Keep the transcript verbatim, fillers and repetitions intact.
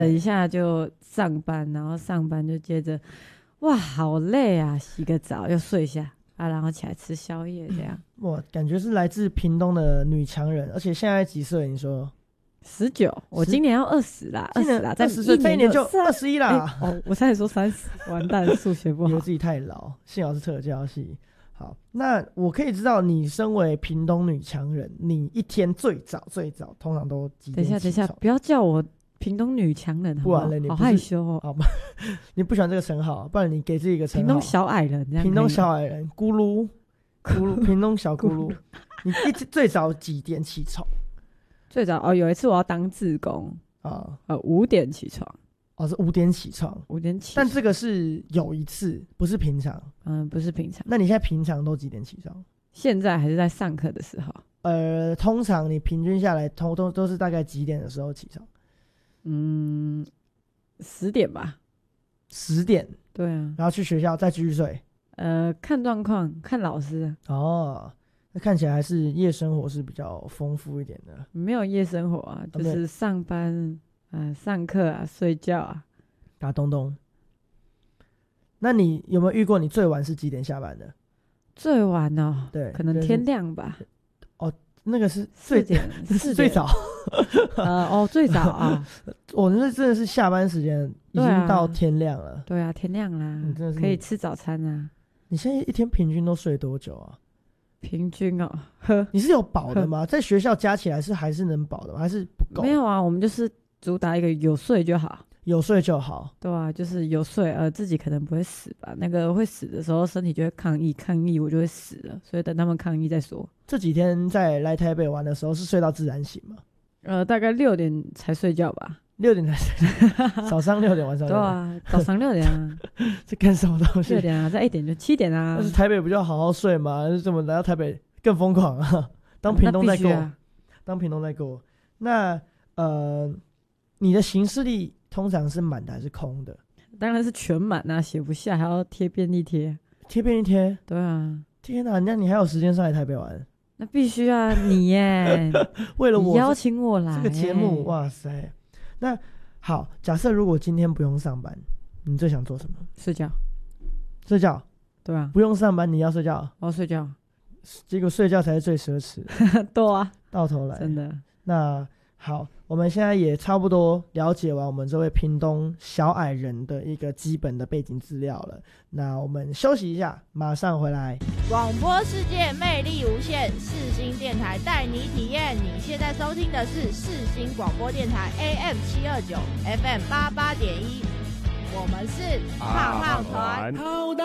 等一下就上班，然后上班就接着，哇，好累啊，洗个澡又睡一下啊，然后起来吃宵夜这样。 哇，感觉是来自屏东的女强人，而且现在几岁？你说十九，我今年要二十啦，二十啦，再十岁，再一年就二十一啦。 哦，我差点说三十，完蛋，数学不好， 以为自己太老，幸好是特教系。好，那我可以知道，你身为屏东女强人，你一天最早最早通常都几点起床？等一下，等一下， 不要叫我屏东女强人， 不然了，你好害羞哦。 好吧，你不喜欢这个称号，不然你给自己一个称号。 屏东小矮人， 屏东小矮人，咕噜咕噜，屏东小咕噜。你一最早几点起床？ 最早哦，有一次我要当志工啊，呃，五点起床。 哦，是五点起床， 五点起床。 但这个是有一次，不是平常。 嗯，不是平常。 那你现在平常都几点起床？ 现在还是在上课的时候。 呃，通常你平均下来，通都都是大概几点的时候起床？ 嗯，十点吧。 十点。 对啊。 然后去学校再继续睡。 呃，看状况，看老师。 哦，那看起来还是夜生活是比较丰富一点的。 没有夜生活啊，就是上班。呃，上课啊，睡觉啊， 打东东。那你有没有遇过你最晚是几点下班的？ 最晚哦， 对， 可能天亮吧。 哦，那个是最点，是最早。 呃，哦，最早啊， 我那真的是下班时间已经到天亮了。 对啊，天亮啦，真的是可以吃早餐啊。 你现在一天平均都睡多久啊？ 平均哦，呵， 你是有饱的吗？在学校加起来是还是能饱的吗？还是不够？ 没有啊，我们就是。主打一个有睡就好， 有睡就好， 对啊，就是有睡，呃，自己可能不会死吧。那个会死的时候，身体就会抗议，抗议我就会死了，所以等他们抗议再说。 这几天在来台北玩的时候，是睡到自然醒吗？ 呃，大概六点才睡觉吧， 六点才睡觉，早上六点，晚上六点。对啊，早上六点啊， 这干什么东西？ 六点啊，再一点就七点啊。 但是台北不就好好睡吗？怎么来到台北更疯狂啊？当屏东在过，啊、当屏东在过。那呃。你的行事历通常是满的还是空的？ 当然是全满啊，写不下还要贴便利贴。 贴便利贴？ 对啊。 天哪，那你还有时间上来台北玩？ 那必须啊，你耶， 为了我你邀请我来这个节目，哇塞！那好，假设如果今天不用上班，你最想做什么？ 睡觉。 睡觉？ 对啊。 不用上班，你要睡觉？ 我要睡觉。 结果睡觉才是最奢侈的。 对啊。 到头来， 真的。 那。好，我们现在也差不多了解完我们这位屏东小矮人的一个基本的背景资料了。那我们休息一下，马上回来。 广播世界魅力无限，世新电台带你体验。你现在收听的是世新广播电台 A M 七二九 F M 八八点一，我们是胖胖团。